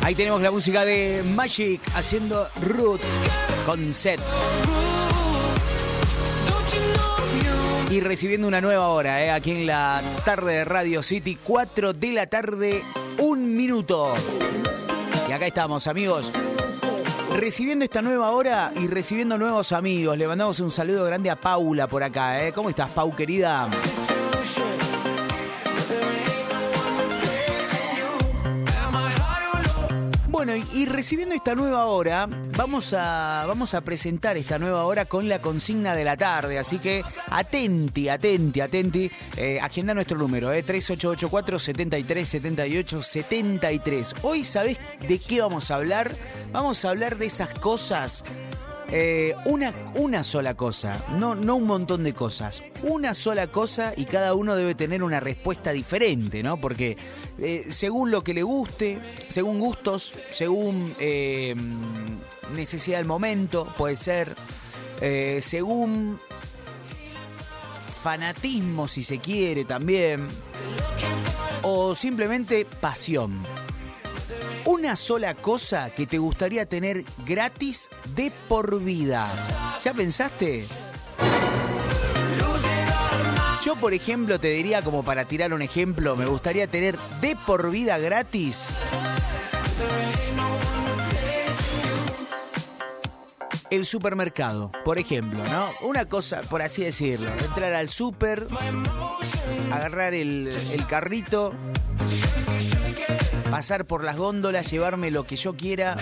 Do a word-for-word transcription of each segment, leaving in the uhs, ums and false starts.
Ahí tenemos la música de Magic haciendo Root con Set. Y recibiendo una nueva hora, ¿eh? Aquí en la tarde de Radio City, cuatro de la tarde, un minuto. Y acá estamos, amigos, recibiendo esta nueva hora y recibiendo nuevos amigos. Le mandamos un saludo grande a Paula por acá, ¿eh? ¿Cómo estás, Pau, querida? Bueno, y, y recibiendo esta nueva hora, vamos a, vamos a presentar esta nueva hora con la consigna de la tarde. Así que atenti, atenti, atenti. Eh, agenda nuestro número, eh, tres ocho ocho cuatro, siete tres, siete ocho, siete tres. Hoy, ¿sabés de qué vamos a hablar? Vamos a hablar de esas cosas. Eh, una, una sola cosa, no, no un montón de cosas. Una sola cosa y cada uno debe tener una respuesta diferente, ¿no? Porque eh, según lo que le guste, según gustos, según eh, necesidad del momento, puede ser, eh, según fanatismo, si se quiere también, o simplemente pasión. Una sola cosa que te gustaría tener gratis de por vida. ¿Ya pensaste? Yo, por ejemplo, te diría, como para tirar un ejemplo, me gustaría tener de por vida gratis el supermercado, por ejemplo, ¿no? Una cosa, por así decirlo, entrar al súper, agarrar el, el carrito, pasar por las góndolas, llevarme lo que yo quiera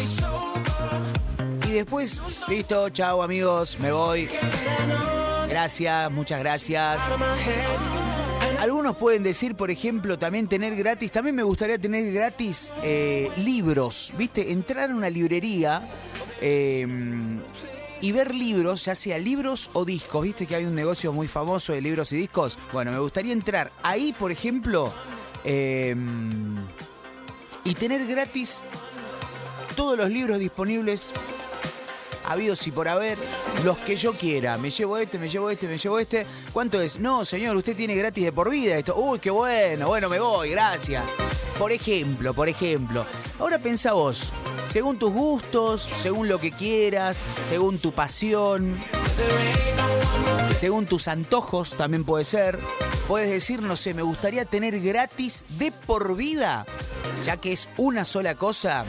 y después, listo, chao amigos, me voy. Gracias, muchas gracias. Algunos pueden decir, por ejemplo, también tener gratis, también me gustaría tener gratis eh, libros, ¿viste? Entrar a una librería eh, y ver libros, ya sea libros o discos, ¿viste? Que hay un negocio muy famoso de libros y discos. Bueno, me gustaría entrar ahí, por ejemplo, eh, y tener gratis todos los libros disponibles, habidos y por haber, los que yo quiera. Me llevo este, me llevo este, me llevo este. ¿Cuánto es? No, señor, usted tiene gratis de por vida esto. Uy, qué bueno, bueno, me voy, gracias. Por ejemplo, por ejemplo. Ahora pensá vos, según tus gustos, según lo que quieras, según tu pasión, según tus antojos también puede ser. Puedes decir, no sé, me gustaría tener gratis de por vida, ya que es una sola cosa.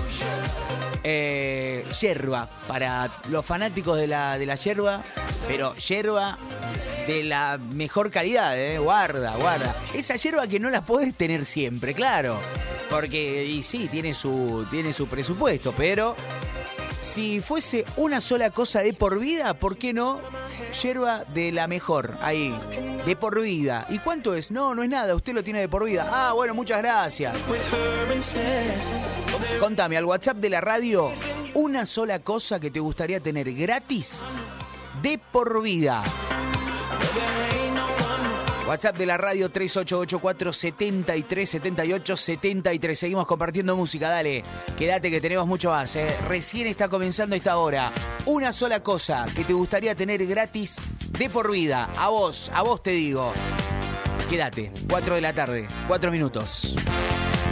Eh, yerba, para los fanáticos de la, de la yerba, pero yerba de la mejor calidad, eh. Guarda, guarda. Esa yerba que no la podés tener siempre, claro. Porque, y sí, tiene su, tiene su presupuesto, pero si fuese una sola cosa de por vida, ¿por qué no? Yerba de la mejor, ahí, de por vida. ¿Y cuánto es? No, no es nada, usted lo tiene de por vida. Ah, bueno, muchas gracias. Contame al WhatsApp de la radio una sola cosa que te gustaría tener gratis de por vida. WhatsApp de la radio tres ocho ocho cuatro, siete tres, siete ocho, siete tres. Seguimos compartiendo música, dale. Quédate que tenemos mucho más, ¿eh? Recién está comenzando esta hora. Una sola cosa que te gustaría tener gratis de por vida. A vos, a vos te digo. Quédate, cuatro de la tarde, cuatro minutos.